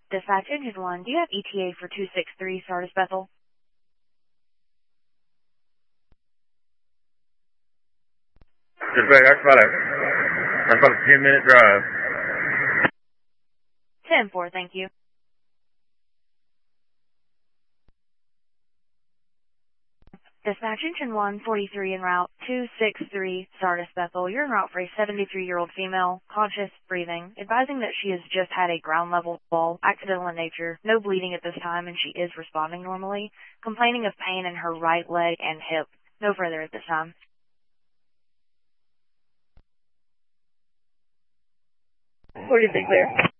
Dispatch Engine 1, do you have ETA for 263 Sardis Bethel? Dispatch, that's about a 10-minute drive. 10-4, thank you. Dispatch Engine 1, 43 en route, 263 Sardis Bethel. You're en route for a 73-year-old female, conscious, breathing, advising that she has just had a ground-level fall, accidental in nature, no bleeding at this time, and she is responding normally, complaining of pain in her right leg and hip. No further at this time. 46 there.